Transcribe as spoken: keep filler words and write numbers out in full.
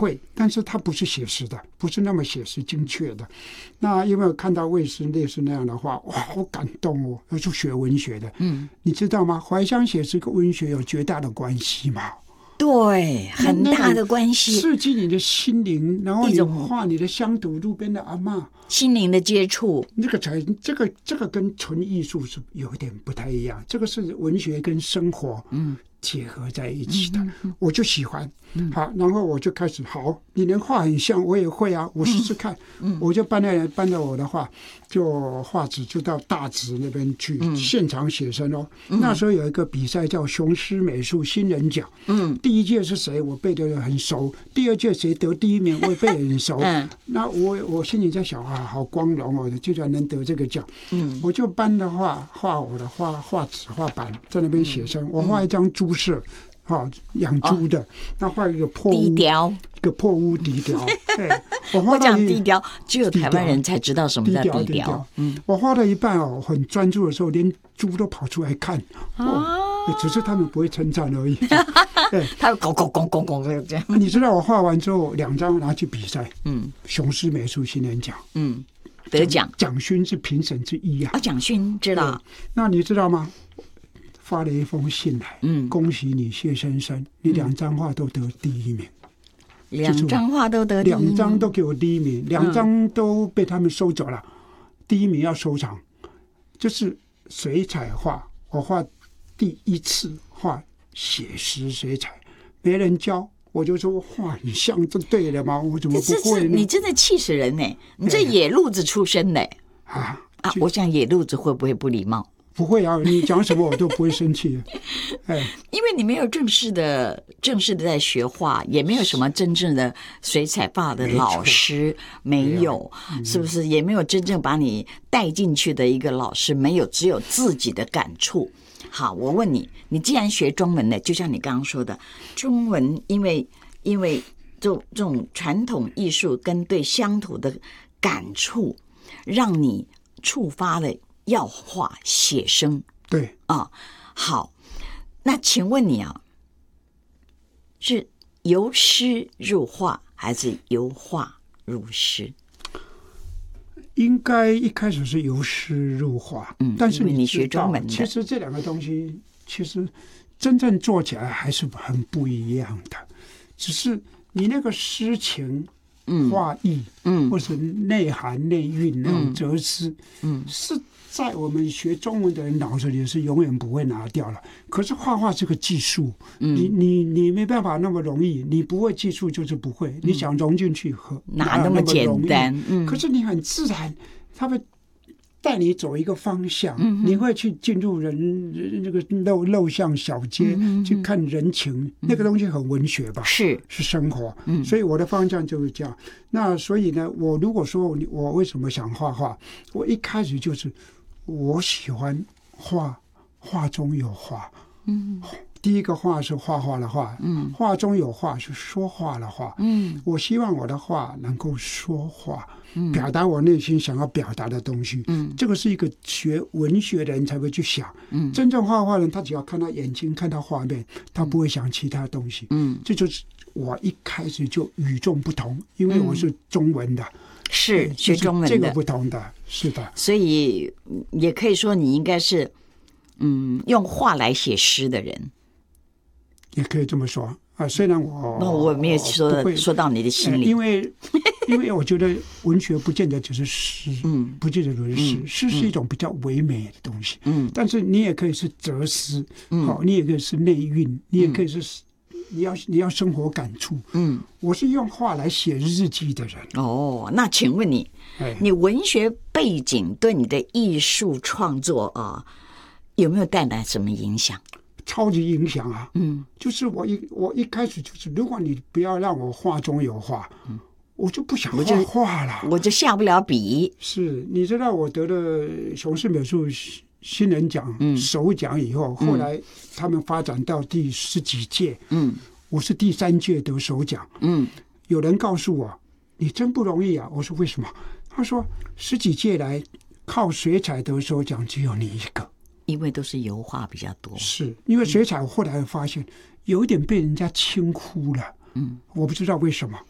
会，但是它不是写实的，不是那么写实精确的。那因为看到卫视类似那样的话，哇，好感动哦！要去学文学的，嗯，你知道吗？怀乡写诗跟文学有绝大的关系嘛？ 对，很大的关系， 刺激你的心灵，然后你画你的乡土路边的阿嬷， 心灵的接触， 这个才这个这个跟纯艺术是有点不太一样，这个是文学跟生活，嗯。结合在一起的，嗯嗯嗯、我就喜欢、嗯。好，然后我就开始，好，你能画很像，我也会啊，我试试看。嗯、我就搬来搬到我的画，就画纸就到大直那边去、嗯、现场写生哦、嗯。那时候有一个比赛叫雄狮美术新人奖，嗯，第一届是谁我背得很熟，第二届谁得第一名我也背得很熟。嗯、那我我心里在想啊，好光荣哦，居然能得这个奖。嗯，我就搬的画画我的画画纸画板在那边写生，嗯、我画一张猪。是，好养猪的，那、哦、画一个破屋， 低雕， 一个破屋低雕。 我画到一低雕，只有台湾人才知道什么叫低雕。低雕嗯，我画到一半哦，很专注的时候，连猪都跑出来看，哦，哦只是他们不会称赞而已。 他咕咕咕咕咕这样。 你知道我画完之后，两张拿去比赛，嗯，雄狮美术新人奖， 嗯，得奖， 奖勋是评审之一啊。 啊，奖勋知道。 那你知道吗？发了一封信来，嗯，恭喜你谢先生，你两张画都得第一名， 两张画都得第一名， 两张都给我第一名，两张都被他们收走了，嗯、第一名要收藏，就是水彩画，我画第一次画写实水彩，没人教，我就说画很像，这对了吗？我怎么不会呢？ 你真的气死人呢！你这野路子出身的啊啊！我想野路子会不会不礼貌？ 不会啊，你讲什么我都不会生气。哎， 因为你没有正式的、正式的在学画，也没有什么真正的水彩画的老师，没有，嗯、是不是？也没有真正把你带进去的一个老师，没有，只有自己的感触。好，我问你，你既然学中文的，就像你刚刚说的，中文因为因为这种这种传统艺术跟对乡土的感触，让你触发了。要画写生， 对啊，好，那请问你啊，是由诗入画还是由画入诗？ 应该一开始是由诗入画，嗯，但是 你, 你学中文的， 其实这两个东西其实真正做起来还是很不一样的，只是你那个诗情。嗯，画意，嗯，或是内涵内蕴那种哲思，嗯，是在我们学中文的人脑子里是永远不会拿掉了。可是画画这个技术，嗯，你你你没办法那么容易，你不会技术就是不会，嗯、你想融进去和哪那么简单？ 嗯，可是你很自然，他会带你走一个方向，嗯、你会去进入人那个陋陋巷小街、嗯、去看人情、嗯，那个东西很文学吧？ 是是生活、嗯，所以我的方向就是这样。那所以呢，我如果说我为什么想画画，我一开始就是我喜欢画，画中有画。嗯，第一个画是画画的画，嗯，画中有画是说话的话，嗯，我希望我的画能够说话。表达我内心想要表达的东西，嗯，这个是一个学文学的人才会去想，嗯，真正画画的人他只要看到眼睛看到画面，他不会想其他东西，嗯，这就是我一开始就与众不同，因为我是中文的，嗯、 是学中文的， 这个不同的，是的， 所以也可以说你应该是，嗯，用画来写诗的人， 也可以这么说。啊，虽然我那我没有说说到你的心里， 因为因为我觉得文学不见得只是诗，嗯，不见得只是诗，嗯、诗是一种比较唯美的东西，嗯，但是你也可以是哲思，嗯，好，你也可以是内蕴，你也可以是、嗯、你要你要生活感触，嗯，我是用画来写日记的人。 哦，那请问你，哎、你文学背景对你的艺术创作啊，有没有带来什么影响？ 超级影响啊！嗯，就是我一我一开始就是，如果你不要让我画中有画，嗯，我就不想画画了， 我就, 我就下不了笔。 是，你知道我得了雄狮美术新人奖、嗯、首奖以后，后来他们发展到第十几届，嗯，我是第三届得首奖，嗯，有人告诉我你真不容易啊，我说为什么？他说十几届来靠水彩得首奖只有你一个。 因为都是油画比较多， 是因为水彩我后来发现有一点被人家轻忽了，嗯，我不知道为什么，